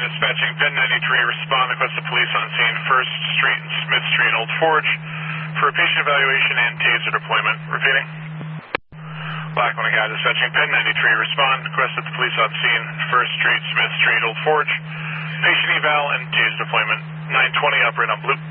dispatching Penn 93, respond, request the police on scene, 1st Street and Smith Street, Old Forge, for a patient evaluation and taser deployment. Repeating. Black 1 guy dispatching Penn 93, respond, request that the police on scene, 1st Street, Smith Street, Old Forge, patient eval and taser deployment. 920, operate on blue.